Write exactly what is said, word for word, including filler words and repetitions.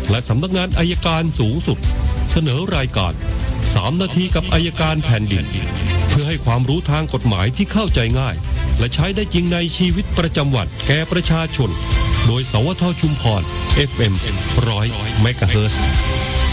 และสำนักงานอัยการสูงสุดเสนอรายการสามนาทีกับอัยการแผ่นดินเพื่อให้ความรู้ทางกฎหมายที่เข้าใจง่ายและใช้ได้จริงในชีวิตประจำวันแก่ประชาชนโดยสวทชุมพร เอฟ เอ็ม หนึ่งร้อย เมกะเฮิรตซ์